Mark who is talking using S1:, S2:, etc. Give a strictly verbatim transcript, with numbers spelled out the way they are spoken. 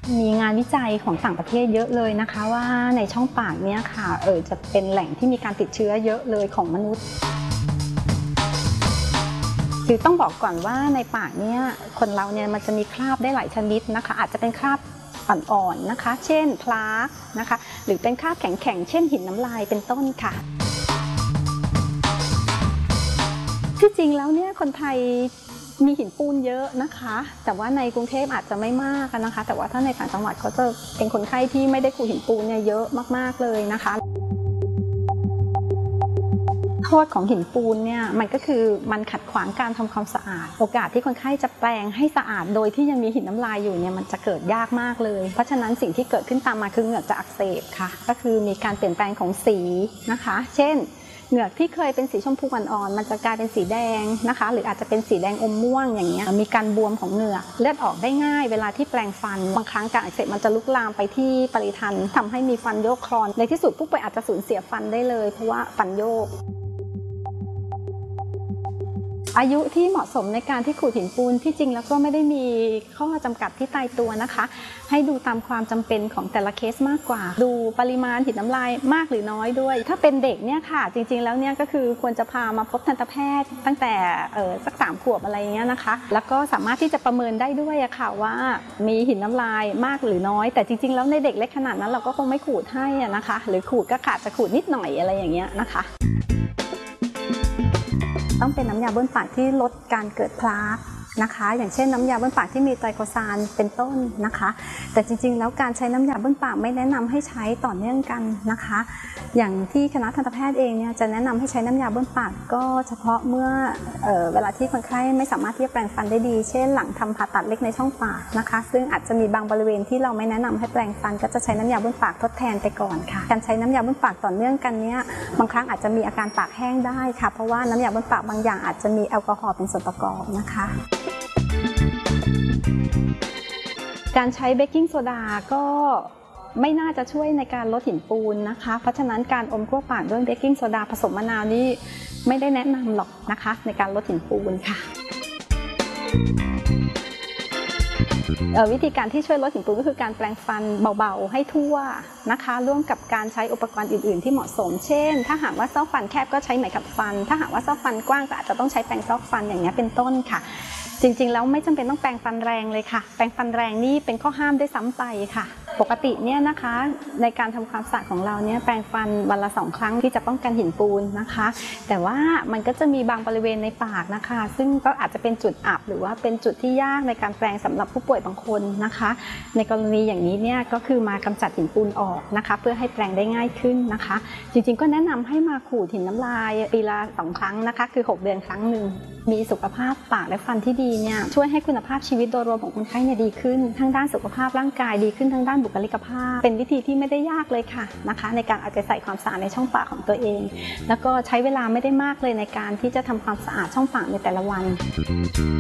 S1: มีงานวิจัยของต่างประเทศเยอะเลยนะคะว่าในช่องปากเนี่ยค่ะเออจะเป็นแหล่งที่มีการติดเชื้อเยอะเลยของมนุษย์คือต้องบอกก่อนว่าในปากเนี่ยคนเราเนี่ยมันจะมีคราบได้หลายชนิดนะคะอาจจะเป็นคราบอ่อนๆนะคะเช่นพลาสนะคะหรือเป็นคราบแข็งๆเช่นหินน้ำลายเป็นต้นค่ะที่จริงแล้วเนี่ยคนไทยมีหินปูนเยอะนะคะแต่ว่าในกรุงเทพอาจจะไม่มากนะคะแต่ว่าถ้าในต่างจังหวัดเขาจะเป็นคนไข้ที่ไม่ได้ขูดหินปูนเนี่ยเยอะมากๆเลยนะคะโทษของหินปูนเนี่ยมันก็คือมันขัดขวางการทำความสะอาดโอกาสที่คนไข้จะแปลงให้สะอาดโดยที่ยังมีหินน้ำลายอยู่เนี่ยมันจะเกิดยากมากเลยเพราะฉะนั้นสิ่งที่เกิดขึ้นตามมาคือเหงือกจะอักเสบค่ะก็คือมีการเปลี่ยนแปลงของสีนะคะเช่นเหงือกที่เคยเป็นสีชมพูอ่อนๆมันจะกลายเป็นสีแดงนะคะหรืออาจจะเป็นสีแดงอมม่วงอย่างเงี้ยมีการบวมของเหงือกเลือดออกได้ง่ายเวลาที่แปลงฟันบางครั้งการอักเสบมันจะลุกลามไปที่ปริทันทำให้มีฟันโยกคลอนในที่สุดผู้ป่วยอาจจะสูญเสียฟันได้เลยเพราะว่าฟันโยกอายุที่เหมาะสมในการที่ขูดหินปูนที่จริงแล้วก็ไม่ได้มีข้อจำกัดที่ตายตัวนะคะให้ดูตามความจำเป็นของแต่ละเคสมากกว่าดูปริมาณหินน้ำลายมากหรือน้อยด้วยถ้าเป็นเด็กเนี่ยค่ะจริงๆแล้วเนี่ยก็คือควรจะพามาพบทันตแพทย์ตั้งแต่เออสักสามขวบอะไรเงี้ยนะคะแล้วก็สามารถที่จะประเมินได้ด้วยอะค่ะว่ามีหินน้ำลายมากหรือน้อยแต่จริงๆแล้วในเด็กเล็กขนาดนั้นเราก็คงไม่ขูดให้อะนะคะหรือขูดก็ขาดจะขูดนิดหน่อยอะไรอย่างเงี้ยนะคะต้องเป็นน้ำยาบ้วนปากที่ลดการเกิดพลาสนะคะอย่างเช่นน้ำยาบ้วนปากที่มีไตรโคซานเป็นต้นนะคะแต่จริงๆแล้วการใช้น้ำยาบ้วนปากไม่แนะนำให้ใช้ต่อเนื่องกันนะคะอย่างที่คณะทันตแพทย์เองเนี่ยจะแนะนำให้ใช้น้ำยาบ้วนปากก็เฉพาะเมื่อเอ่อเวลาที่คนไข้ไม่สามารถที่จะแปรงฟันได้ดีเช่นหลังทำผ่าตัดเล็กในช่องปากนะคะซึ่งอาจจะมีบางบริเวณที่เราไม่แนะนำให้แปรงฟันก็จะใช้น้ำยาบ้วนปากทดแทนไปก่อนค่ะการใช้น้ำยาบ้วนปากต่อเนื่องกันเนี่ยบางครั้งอาจจะมีอาการปากแห้งได้ค่ะเพราะว่าน้ำยาบ้วนปากบางอย่างอาจจะมีแอลกอฮอล์เป็นส่วนประกอบนะคะการใช้เบกกิ้งโซดาก็ไม่น่าจะช่วยในการลดหินปูนนะคะเพราะฉะนั้นการอมกล้วปากด้วยเบกกิ้งโซดาผสมมะนาวนี่ไม่ได้แนะนำหรอกนะคะในการลดหินปูนค่ะวิธีการที่ช่วยลดหินปูนก็คือการแปรงฟันเบาๆให้ทั่วนะคะร่วมกับการใช้อุปกรณ์อื่นๆที่เหมาะสมเช่นถ้าหากว่าซอกฟันแคบก็ใช้ไหมขัดฟันถ้าหากว่าซอกฟันกว้างก็อาจจะต้องใช้แปรงซอกฟันอย่างนี้เป็นต้นค่ะจริงๆแล้วไม่จำเป็นต้องแปรงฟันแรงเลยค่ะแปรงฟันแรงนี่เป็นข้อห้ามด้วยซ้ำไปค่ะปกติเนี่ยนะคะในการทำความสะอาดของเราเนี่ยแปรงฟันวันละสองครั้งที่จะป้องกันหินปูนนะคะแต่ว่ามันก็จะมีบางบริเวณในปากนะคะซึ่งก็อาจจะเป็นจุดอับหรือว่าเป็นจุดที่ยากในการแปรงสำหรับผู้ป่วยบางคนนะคะในกรณีอย่างนี้เนี่ยก็คือมากำจัดหินปูนออกนะคะเพื่อให้แปรงได้ง่ายขึ้นนะคะจริงๆก็แนะนำให้มาขูดหินน้ำลายปีละสองครั้งนะคะคือหกเดือนครั้งหนึ่งมีสุขภาพปากและฟันที่ดีเนี่ยช่วยให้คุณภาพชีวิตโดยรวมของคนไข้เนี่ยดีขึ้นทั้งด้านสุขภาพร่างกายดีขึ้นทั้งด้านบุคลิกภาพเป็นวิธีที่ไม่ได้ยากเลยค่ะนะคะในการเอาใจใส่ความสะอาดในช่องปากของตัวเองแล้วก็ใช้เวลาไม่ได้มากเลยในการที่จะทำความสะอาดช่องปากในแต่ละวัน